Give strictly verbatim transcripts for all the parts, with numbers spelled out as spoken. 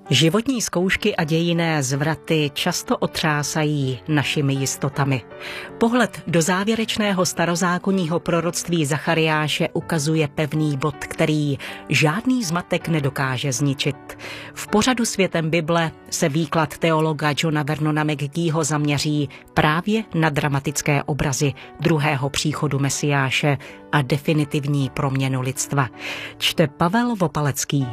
Životní zkoušky a dějinné zvraty často otřásají našimi jistotami. Pohled do závěrečného starozákonního proroctví Zachariáše ukazuje pevný bod, který žádný zmatek nedokáže zničit. V pořadu Světem Bible se výklad teologa Johna Vernona McGeeho zaměří právě na dramatické obrazy druhého příchodu Mesiáše a definitivní proměnu lidstva. Čte Pavel Vopalecký.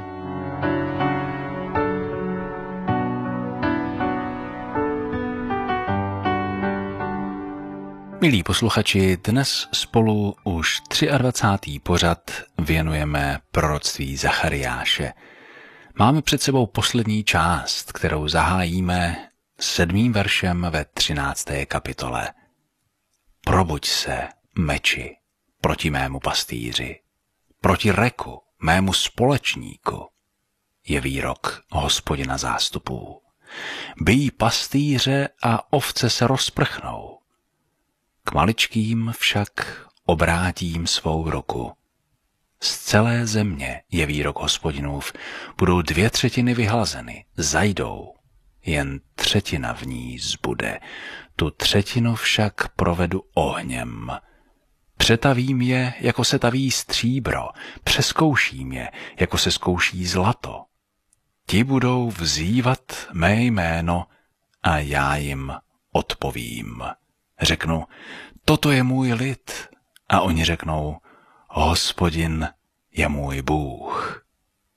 Milí posluchači, dnes spolu už dvacátý třetí pořad věnujeme proroctví Zachariáše. Máme před sebou poslední část, kterou zahájíme sedmým veršem ve třinácté kapitole. Probuď se, meči, proti mému pastýři, proti reku, mému společníku, je výrok Hospodina zástupů. Bij pastýře a ovce se rozprchnou. K maličkým však obrátím svou ruku. Z celé země, je výrok Hospodinův, budou dvě třetiny vyhlazeny, zajdou, jen třetina v ní zbude. Tu třetinu však provedu ohněm. Přetavím je, jako se taví stříbro, přeskouším je, jako se zkouší zlato. Ti budou vzývat mé jméno a já jim odpovím. Řeknu, toto je můj lid, a oni řeknou, Hospodin je můj Bůh.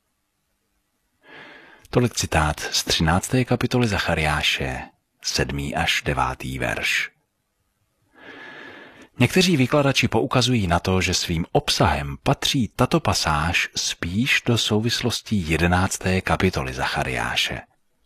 Tolik citát z třinácté kapitoly Zachariáše, sedmý až devátý verš. Někteří vykladači poukazují na to, že svým obsahem patří tato pasáž spíš do souvislosti jedenácté kapitoly Zachariáše.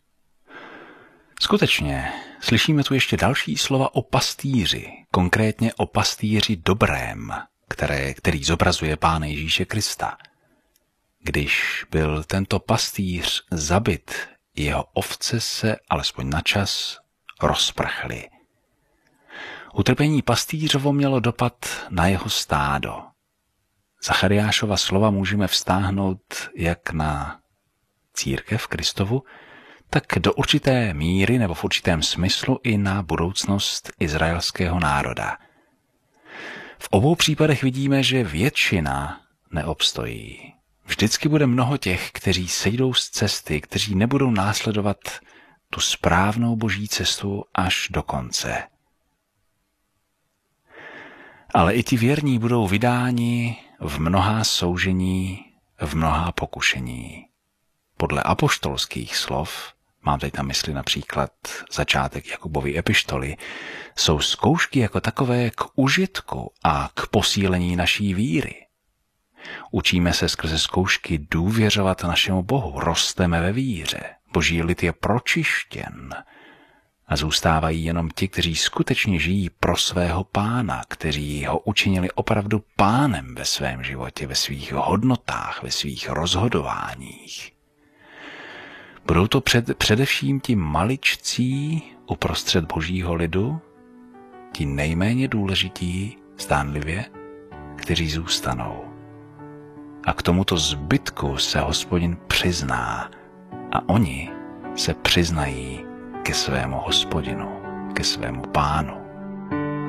Skutečně, slyšíme tu ještě další slova o pastýři, konkrétně o pastýři dobrém, které, který zobrazuje Pána Ježíše Krista. Když byl tento pastýř zabit, jeho ovce se alespoň na čas rozprchly. Utrpení pastýřovo mělo dopad na jeho stádo. Zachariášova slova můžeme vztáhnout jak na církev Kristovu, tak do určité míry nebo v určitém smyslu i na budoucnost izraelského národa. V obou případech vidíme, že většina neobstojí. Vždycky bude mnoho těch, kteří sejdou z cesty, kteří nebudou následovat tu správnou boží cestu až do konce. Ale i ti věrní budou vydáni v mnohá soužení, v mnohá pokušení. Podle apoštolských slov, mám teď na mysli například začátek Jakubovy epištoly, jsou zkoušky jako takové k užitku a k posílení naší víry. Učíme se skrze zkoušky důvěřovat našemu Bohu, rosteme ve víře, boží lid je pročištěn a zůstávají jenom ti, kteří skutečně žijí pro svého Pána, kteří ho učinili opravdu pánem ve svém životě, ve svých hodnotách, ve svých rozhodováních. Budou to před, především ti maličcí uprostřed božího lidu, ti nejméně důležití, zdánlivě, kteří zůstanou. A k tomuto zbytku se Hospodin přizná a oni se přiznají ke svému Hospodinu, ke svému Pánu.